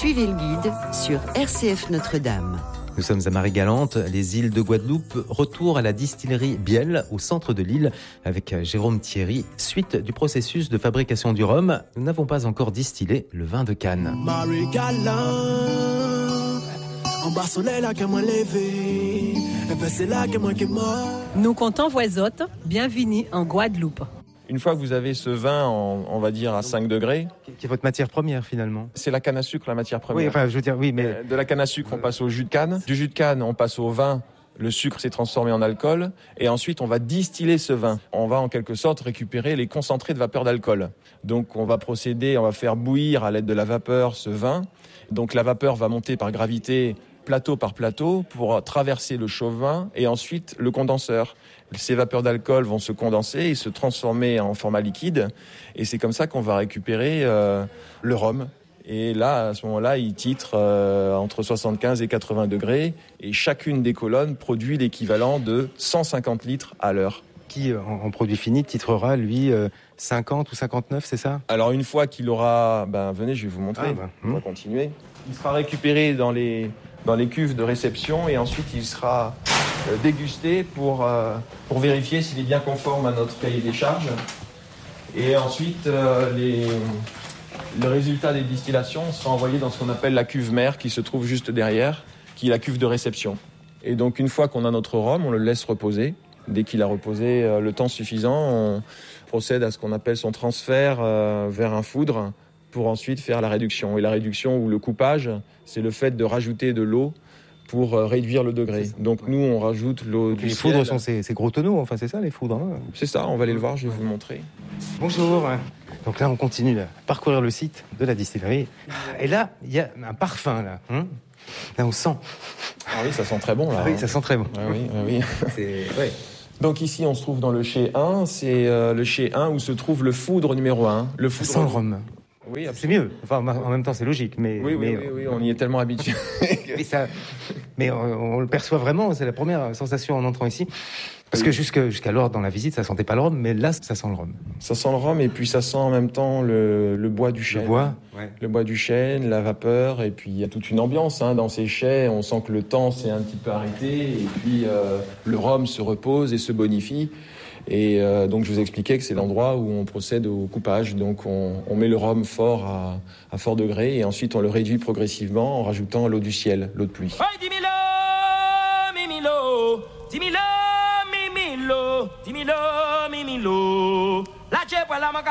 Suivez le guide sur RCF Notre-Dame. Nous sommes à Marie-Galante, les îles de Guadeloupe. Retour à la distillerie Biel, au centre de l'île, avec Jérôme Thierry. Suite du processus de fabrication du rhum, nous n'avons pas encore distillé le vin de Cannes. Marie-Galante, en bas soleil là que moi levé, et ben c'est là que moi qui mort. Nous comptons Voisotte, bienvenue en Guadeloupe. Une fois que vous avez ce vin, on va dire à 5 degrés, Qui est votre matière première finalement? c'est la canne à sucre, la matière première. Oui, enfin, je veux dire, oui, mais... De la canne à sucre, on passe au jus de canne. Du jus de canne, on passe au vin. Le sucre s'est transformé en alcool. Et ensuite, on va distiller ce vin. On va en quelque sorte récupérer les concentrés de vapeur d'alcool. Donc, on va faire bouillir à l'aide de la vapeur ce vin. Donc, la vapeur va monter par gravité, plateau par plateau, pour traverser le chauvin et ensuite le condenseur. Ces vapeurs d'alcool vont se condenser et se transformer en format liquide. Et c'est comme ça qu'on va récupérer le rhum. Et là, à ce moment-là, il titre entre 75 et 80 degrés. Et chacune des colonnes produit l'équivalent de 150 litres à l'heure. Qui, en produit fini, titrera, lui, 50 ou 59, c'est ça? Alors, une fois qu'il aura... venez, je vais vous montrer. On va continuer. Il sera récupéré dans les cuves de réception et ensuite, il sera dégusté pour vérifier s'il est bien conforme à notre cahier des charges. Et ensuite, le résultat des distillations sera envoyé dans ce qu'on appelle la cuve mère qui se trouve juste derrière, qui est la cuve de réception. Et donc une fois qu'on a notre rhum, on le laisse reposer. Dès qu'il a reposé le temps suffisant, on procède à ce qu'on appelle son transfert vers un foudre pour ensuite faire la réduction. Et la réduction ou le coupage, c'est le fait de rajouter de l'eau pour réduire le degré. Donc nous, on rajoute l'eau du ciel. Les foudres sont ces gros tonneaux, enfin c'est ça les foudres, hein? C'est ça, on va aller le voir, je vais vous le montrer. Bonjour. Donc là, on continue à parcourir le site de la distillerie. Et là, il y a un parfum, là. Là, on sent. Ah oui, ça sent très bon, là. Ah oui, ça sent très bon. Ah oui. Ouais. Donc ici, on se trouve dans le chai 1. C'est le chai 1 où se trouve le foudre numéro 1. Le foudre... Ça sent le rhum. Oui, c'est mieux. Enfin, en même temps, c'est logique. Mais, oui, on y est tellement habitué. mais on le perçoit vraiment. C'est la première sensation en entrant ici. Parce que jusqu'alors, dans la visite, ça sentait pas le rhum, mais là, ça sent le rhum. Ça sent le rhum et puis ça sent en même temps le bois du chêne. Le bois du chêne, la vapeur, et puis il y a toute une ambiance dans ces chais. On sent que le temps s'est un petit peu arrêté et puis le rhum se repose et se bonifie. Et donc je vous expliquais que c'est l'endroit où on procède au coupage. Donc on met le rhum fort à fort degré et ensuite on le réduit progressivement en rajoutant l'eau du ciel, l'eau de pluie.